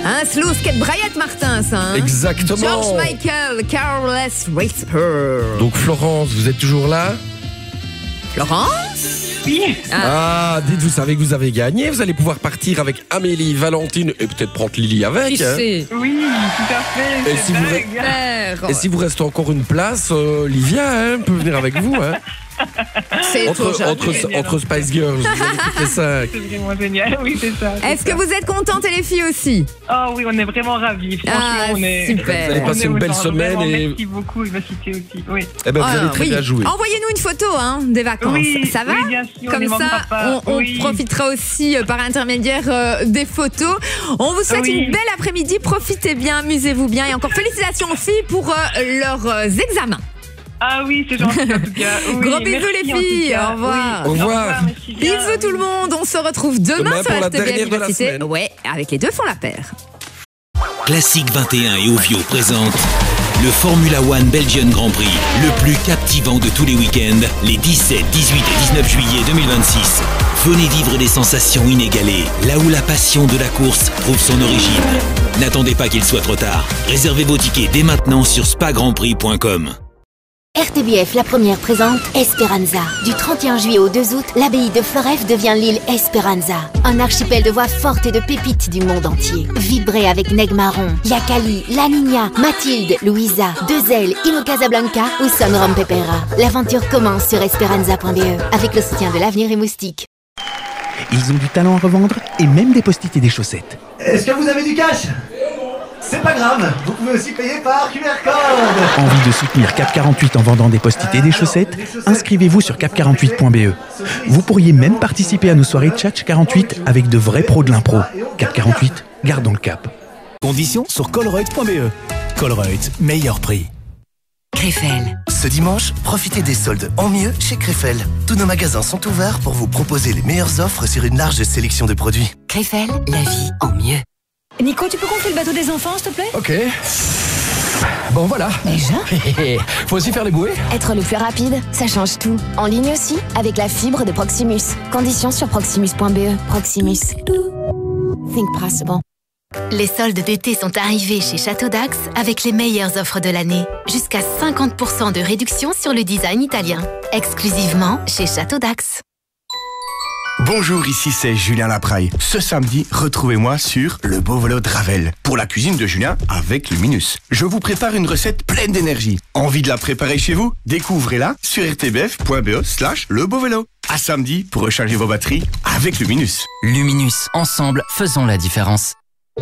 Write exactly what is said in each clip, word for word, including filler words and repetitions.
Un slow skate Bryant Martin, ça. Hein. Exactement. George Michael, Careless Whisper. Donc Florence, vous êtes toujours là? Florence? Oui. Ah, dites, vous savez que vous avez gagné. Vous allez pouvoir partir avec Amélie, Valentine et peut-être prendre Lily avec. Hein. C'est Oui, tout à fait. Et si, vous re... super. et si vous restez encore une place, euh, Livia hein, peut venir avec vous. Hein. C'est Entre, trop entre, gentil. entre Spice Girls, vous allez toutes les cinq. C'est vraiment génial, oui, c'est ça. c'est Est-ce que ça. vous êtes contentes et les filles aussi? Oh oui, on est vraiment ravis. Franchement, Ah, on est. super. Vous allez on passer est une belle autant, semaine vraiment, et- Merci beaucoup, Vivacité aussi. Oui. Eh ben, vous Ah, allez très oui. bien jouer. Envoyez-nous une photo hein, des vacances. Oui, ça va? oui, bien sûr, on Comme n'y ça, manquera pas. on, on Oui. profitera aussi euh, par intermédiaire euh, des photos. On vous souhaite Oui. une belle après-midi. Profitez bien, amusez-vous bien. Et encore félicitations aux filles pour euh, leurs euh, examens. Ah oui, c'est gentil en tout cas. Oui, Gros bisous, merci, les en tout filles. cas. Au revoir. Oui, Au revoir. merci bien. Bisous tout le monde. On se retrouve demain, Demain sur pour la R T B F dernière de la Vivacité. semaine. Ouais, avec les deux font la paire. Classique vingt et un et Ovio présente le Formula One Belgian Grand Prix, le plus captivant de tous les week-ends, les dix-sept, dix-huit et dix-neuf juillet deux mille vingt-six. Venez vivre des sensations inégalées, là où la passion de la course trouve son origine. N'attendez pas qu'il soit trop tard. Réservez vos tickets dès maintenant sur spa grand prix point com. R T B F La Première présente Esperanza. Du trente et un juillet au deux août, l'abbaye de Floreffe devient l'île Esperanza. Un archipel de voix fortes et de pépites du monde entier. Vibrez avec Neg Marron, Yakali, La Niña, Mathilde, Louisa, Deux Ailes, Ino Casablanca ou Son Rom Pepera. L'aventure commence sur esperanza point b e avec le soutien de l'Avenir et Moustique. Ils ont du talent à revendre et même des post-it et des chaussettes. Est-ce que vous avez du cash? C'est pas grave, vous pouvez aussi payer par Q R code. Envie de soutenir Cap quarante-huit en vendant des post-it et des chaussettes? Inscrivez-vous sur cap quarante-huit point b e. Vous pourriez même participer à nos soirées Tchatch quarante-huit avec de vrais pros de l'impro. Cap quarante-huit, gardons le cap. Conditions sur colruyt point b e. Colruyt, meilleur prix. Krefel. Ce dimanche, profitez des soldes en mieux chez Krefel. Tous nos magasins sont ouverts pour vous proposer les meilleures offres sur une large sélection de produits. Krefel, la vie en mieux. Nico, tu peux gonfler le bateau des enfants, s'il te plaît? Ok. Bon, voilà. Déjà? Faut aussi faire les bouées. Être le plus rapide, ça change tout. En ligne aussi, avec la fibre de Proximus. Conditions sur proximus point b e. Proximus. Think possible. Les soldes d'été sont arrivés chez Château d'Axe avec les meilleures offres de l'année. Jusqu'à cinquante pour cent de réduction sur le design italien. Exclusivement chez Château d'Axe. Bonjour, ici c'est Julien Lapraille. Ce samedi, retrouvez-moi sur Le Beau Vélo de Ravel pour la cuisine de Julien avec Luminus. Je vous prépare une recette pleine d'énergie. Envie de la préparer chez vous? Découvrez-la sur r t b f point b e slash le beau vélo. À samedi pour recharger vos batteries avec Luminus. Luminus, ensemble, faisons la différence.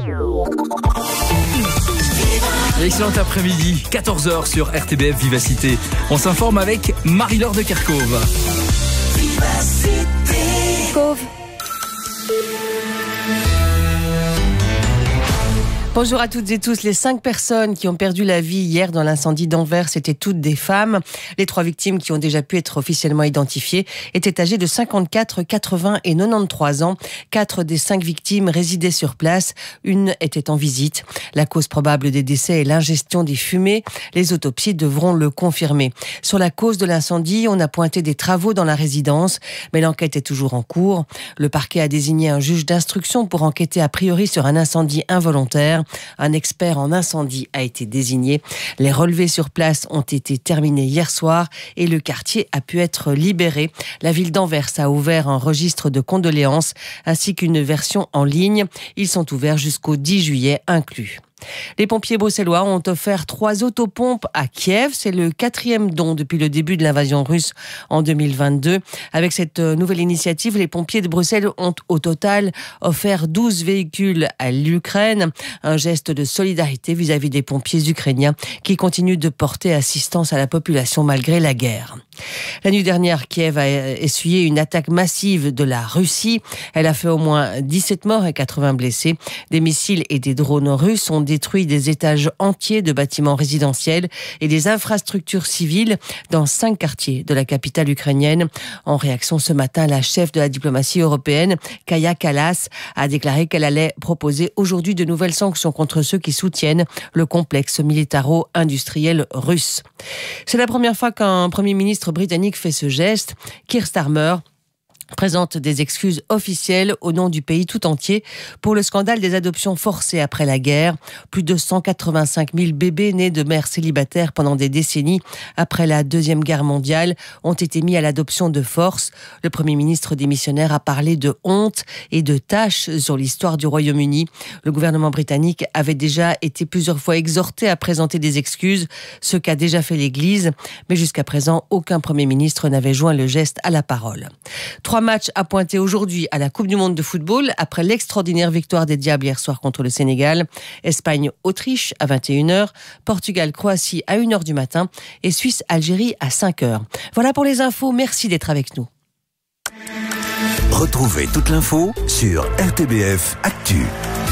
Excellent après-midi, quatorze heures sur R T B F Vivacité. On s'informe avec Marie-Laure de Kerkhove. Cove. Bonjour à toutes et tous. Les cinq personnes qui ont perdu la vie hier dans l'incendie d'Anvers étaient toutes des femmes. Les trois victimes qui ont déjà pu être officiellement identifiées étaient âgées de cinquante-quatre, quatre-vingts et quatre-vingt-treize ans. Quatre des cinq victimes résidaient sur place. Une était en visite. La cause probable des décès est l'ingestion des fumées. Les autopsies devront le confirmer. Sur la cause de l'incendie, on a pointé des travaux dans la résidence, mais l'enquête est toujours en cours. Le parquet a désigné un juge d'instruction pour enquêter a priori sur un incendie involontaire. Un expert en incendie a été désigné. Les relevés sur place ont été terminés hier soir et le quartier a pu être libéré. La ville d'Anvers a ouvert un registre de condoléances ainsi qu'une version en ligne. Ils sont ouverts jusqu'au dix juillet inclus. Les pompiers bruxellois ont offert trois autopompes à Kiev. C'est le quatrième don depuis le début de l'invasion russe en deux mille vingt-deux. Avec cette nouvelle initiative, les pompiers de Bruxelles ont au total offert douze véhicules à l'Ukraine. Un geste de solidarité vis-à-vis des pompiers ukrainiens qui continuent de porter assistance à la population malgré la guerre. La nuit dernière, Kiev a essuyé une attaque massive de la Russie. Elle a fait au moins dix-sept morts et quatre-vingts blessés. Des missiles et des drones russes ont détruit des étages entiers de bâtiments résidentiels et des infrastructures civiles dans cinq quartiers de la capitale ukrainienne. En réaction ce matin, la chef de la diplomatie européenne, Kaja Kallas, a déclaré qu'elle allait proposer aujourd'hui de nouvelles sanctions contre ceux qui soutiennent le complexe militaro-industriel russe. C'est la première fois qu'un Premier ministre britannique fait ce geste. Keir Starmer présente des excuses officielles au nom du pays tout entier pour le scandale des adoptions forcées après la guerre. Plus de cent quatre-vingt-cinq mille bébés nés de mères célibataires pendant des décennies après la Deuxième Guerre mondiale ont été mis à l'adoption de force. Le Premier ministre démissionnaire a parlé de honte et de tâches sur l'histoire du Royaume-Uni. Le gouvernement britannique avait déjà été plusieurs fois exhorté à présenter des excuses, ce qu'a déjà fait l'Église, mais jusqu'à présent, aucun Premier ministre n'avait joint le geste à la parole. Trois matchs à pointer aujourd'hui à la Coupe du Monde de football après l'extraordinaire victoire des Diables hier soir contre le Sénégal. Espagne-Autriche à vingt et une heures, Portugal-Croatie à une heure du matin et Suisse-Algérie à cinq heures. Voilà pour les infos, merci d'être avec nous. Retrouvez toute l'info sur R T B F Actu.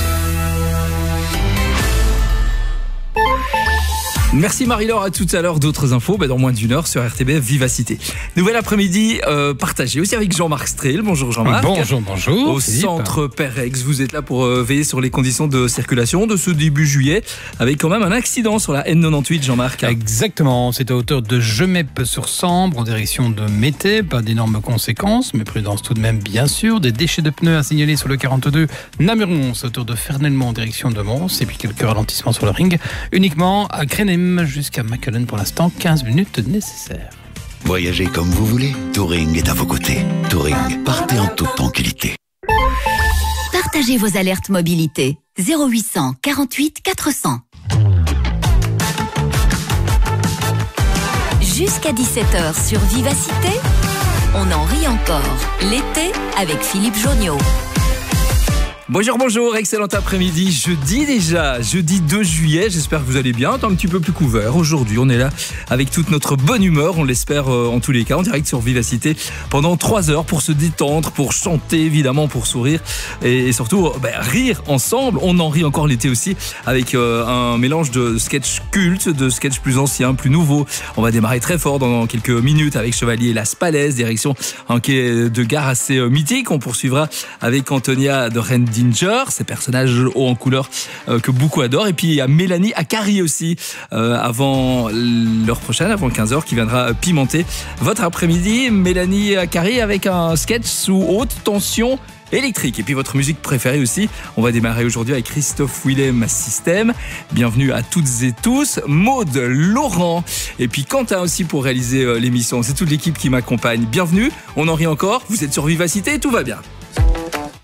Merci Marie-Laure, à tout à l'heure. D'autres infos bah dans moins d'une heure sur R T B F Vivacité. Nouvel après-midi euh, partagé aussi avec Jean-Marc Strehl. Bonjour Jean-Marc. Bonjour, bonjour. Au Philippe. centre Perex, vous êtes là pour euh, veiller sur les conditions de circulation de ce début juillet, avec quand même un accident sur la N quatre-vingt-dix, Jean-Marc. Exactement, c'est à hauteur de Gemep-sur-Sambre en direction de Mété. Pas d'énormes conséquences, mais prudence tout de même bien sûr. Des déchets de pneus à signaler sur le quarante-deux Namur-Mons, à hauteur de Fernellement en direction de Mons. Et puis quelques ralentissements sur le ring, uniquement à Crénem jusqu'à Macallen pour l'instant, quinze minutes nécessaires. Voyagez comme vous voulez, Touring est à vos côtés. Touring, partez en toute tranquillité. Partagez vos alertes mobilité. zéro huit cent quarante-huit quatre cents. Jusqu'à dix-sept heures sur Vivacité, on en rit encore. L'été avec Philippe Jonniot. Bonjour, bonjour, excellent après-midi. Jeudi déjà, jeudi deux juillet. J'espère que vous allez bien. Un petit peu plus couvert. Aujourd'hui, on est là avec toute notre bonne humeur. On l'espère euh, en tous les cas, en direct sur Vivacité pendant trois heures pour se détendre, pour chanter évidemment, pour sourire et, et surtout euh, bah, rire ensemble. On en rit encore l'été aussi avec euh, un mélange de sketch culte, de sketch plus anciens, plus nouveaux. On va démarrer très fort dans quelques minutes avec Chevalier Las Palais, direction un quai de gare assez euh, mythique. On poursuivra avec Antonia de Rendy, ces personnages hauts en couleur euh, que beaucoup adorent. Et puis il y a Mélanie Akari aussi euh, avant l'heure prochaine, avant quinze heures, qui viendra pimenter votre après-midi. Mélanie Akari avec un sketch sous haute tension électrique. Et puis votre musique préférée aussi. On va démarrer aujourd'hui avec Christophe Willem System. Bienvenue à toutes et tous. Maude, Laurent et puis Quentin aussi pour réaliser euh, l'émission. C'est toute l'équipe qui m'accompagne. Bienvenue. On en rit encore. Vous êtes sur Vivacité et tout va bien.